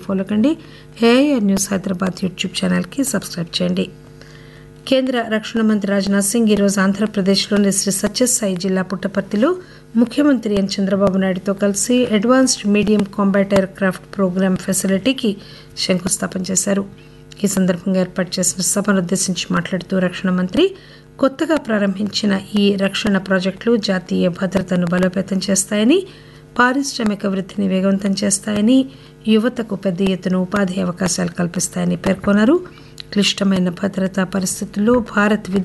Follow కండి. AIR news Hyderabad YouTube ఛానల్కి subscribe చేయండి. కేంద్ర రక్షణ మంత్రి రాజ్నాథ్ సింగ్ ఈరోజు ఆంధ్రప్రదేశ్లోని శ్రీ సత్యసాయి జిల్లా పుట్టపర్తిలో ముఖ్యమంత్రి ఎన్ చంద్రబాబు నాయుడుతో కలిసి advanced medium combat air craft programme ఫెసిలిటీకి శంకుస్థాపన చేశారు. ఈ సందర్భంగా ఏర్పాటు చేసిన సభనుద్దేశించి మాట్లాడుతూ రక్షణ మంత్రి కొత్తగా ప్రారంభించిన ఈ రక్షణ ప్రాజెక్టులు జాతీయ భద్రతను బలోపేతం చేస్తాయని, పారిశ్రామిక వృద్ధిని వేగవంతం చేస్తాయని, యువతకు పెద్ద ఎత్తున ఉపాధి అవకాశాలు కల్పిస్తాయని పేర్కొన్నారు. క్లిష్టమైన భద్రతా పరిస్థితుల్లో భారత్